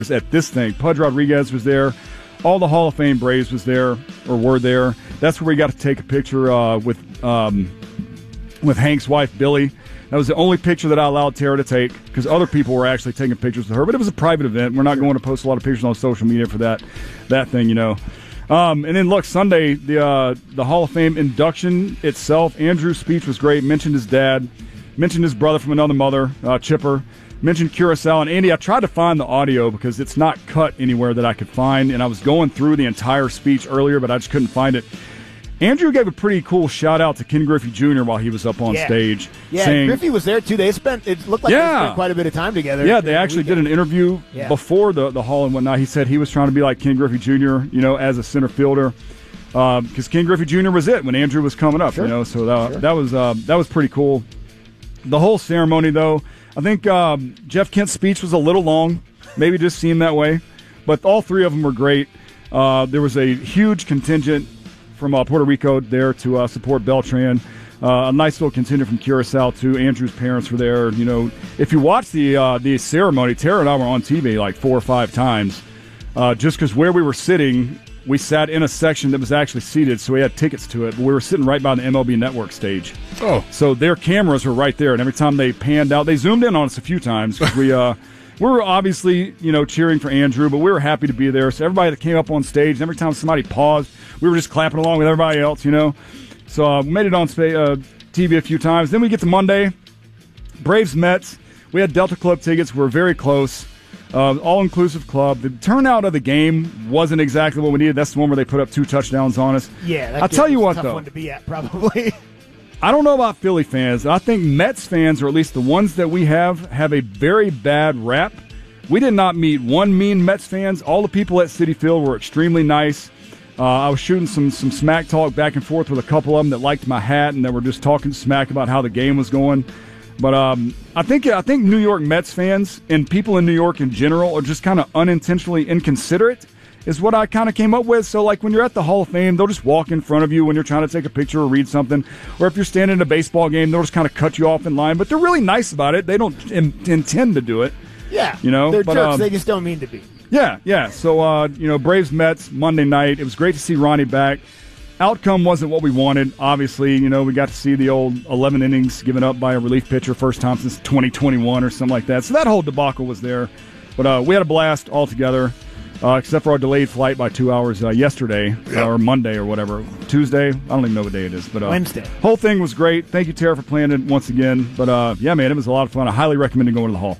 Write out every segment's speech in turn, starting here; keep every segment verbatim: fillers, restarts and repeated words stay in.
at this thing. Pudge Rodriguez was there. All the Hall of Fame Braves was there or were there. That's where we got to take a picture uh, with um, with Hank's wife, Billy. That was the only picture that I allowed Tara to take because other people were actually taking pictures with her. But it was a private event. We're not going to post a lot of pictures on social media for that that thing, you know. Um, and then, look, Sunday, the uh, the Hall of Fame induction itself, Andrew's speech was great. Mentioned his dad. Mentioned his brother from another mother, uh, Chipper. Mentioned Curacao. And, Andy, I tried to find the audio because it's not cut anywhere that I could find. And I was going through the entire speech earlier, but I just couldn't find it. Andrew gave a pretty cool shout-out to Ken Griffey Junior while he was up on yeah. stage. Yeah, saying, Griffey was there, too. They spent, it looked like yeah. they spent quite a bit of time together. Yeah, they actually did an interview yeah. before the, the Hall and whatnot. He said he was trying to be like Ken Griffey Junior, you know, as a center fielder. Because uh, Ken Griffey Junior was it when Andrew was coming up, sure. you know. So that, sure. that, was, uh, that was pretty cool. The whole ceremony, though, I think um, Jeff Kent's speech was a little long. Maybe just seemed that way. But all three of them were great. Uh, there was a huge contingent from uh, Puerto Rico there to uh, support Beltran. Uh, a nice little contingent from Curacao, too. Andrew's parents were there. You know, if you watch the uh, the ceremony, Tara and I were on T V like four or five times. Uh, just because where we were sitting, we sat in a section that was actually seated, so we had tickets to it. But we were sitting right by the M L B Network stage. Oh. So their cameras were right there, and every time they panned out, they zoomed in on us a few times because we uh, we were obviously, you know, cheering for Andrew, but we were happy to be there. So everybody that came up on stage, and every time somebody paused, we were just clapping along with everybody else, you know. So uh, we made it on uh, T V a few times. Then we get to Monday, Braves Mets. We had Delta Club tickets. We were very close. Uh, all-inclusive club. The turnout of the game wasn't exactly what we needed. That's the one where they put up two touchdowns on us. Yeah, that I'll tell you was what, a tough though. one to be at, probably. I don't know about Philly fans. I think Mets fans, or at least the ones that we have, have a very bad rap. We did not meet one mean Mets fans. All the people at Citi Field were extremely nice. Uh, I was shooting some some smack talk back and forth with a couple of them that liked my hat and that were just talking smack about how the game was going. But um, I think I think New York Mets fans and people in New York in general are just kind of unintentionally inconsiderate is what I kind of came up with. So, like, when you're at the Hall of Fame, they'll just walk in front of you when you're trying to take a picture or read something. Or if you're standing in a baseball game, they'll just kind of cut you off in line. But they're really nice about it. They don't in- intend to do it. Yeah, you know, they're but, jerks. Um, They just don't mean to be. Yeah, yeah. So, uh, you know, Braves Mets Monday night. It was great to see Ronnie back. Outcome wasn't what we wanted. Obviously, you know, we got to see the old eleven innings given up by a relief pitcher, first time since twenty twenty-one or something like that. So that whole debacle was there. But uh, we had a blast all together, uh, except for our delayed flight by two hours uh, yesterday, Yep. uh, or Monday or whatever. Tuesday. I don't even know what day it is. But uh, Wednesday. Whole thing was great. Thank you, Tara, for playing it once again. But, uh, yeah, man, it was a lot of fun. I highly recommend going to the Hall.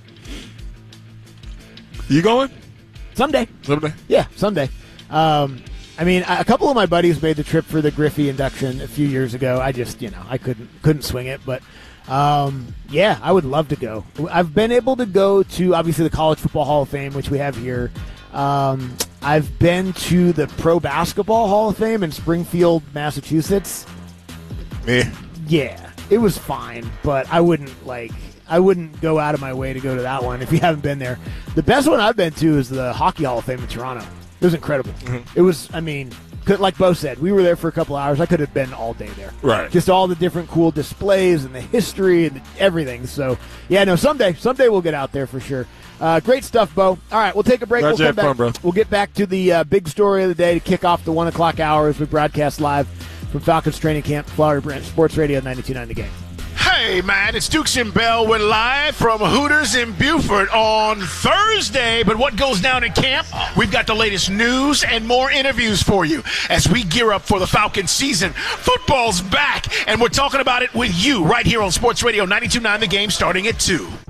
You going? Someday. Someday? Yeah, someday. Um, I mean, a couple of my buddies made the trip for the Griffey induction a few years ago. I just, you know, I couldn't couldn't swing it. But, um, yeah, I would love to go. I've been able to go to, obviously, the College Football Hall of Fame, which we have here. Um, I've been to the Pro Basketball Hall of Fame in Springfield, Massachusetts. Me. Yeah, it was fine, but I wouldn't, like... I wouldn't go out of my way to go to that one if you haven't been there. The best one I've been to is the Hockey Hall of Fame in Toronto. It was incredible. Mm-hmm. It was, I mean, could, like Bo said, we were there for a couple hours. I could have been all day there. Right. Just all the different cool displays and the history and the, everything. So, yeah, no, someday. Someday we'll get out there for sure. Uh, great stuff, Bo. All right, we'll take a break. Glad We'll you come had back. fun, bro. We'll get back to the uh, big story of the day to kick off the one o'clock hour as we broadcast live from Falcons Training Camp, Florida Branch Sports Radio ninety-two point nine The Game. Hey, man, it's Dukes and Bell. We're live from Hooters in Beaufort on Thursday. But what goes down at camp? We've got the latest news and more interviews for you as we gear up for the Falcons season. Football's back, and we're talking about it with you right here on Sports Radio ninety-two point nine The Game starting at two.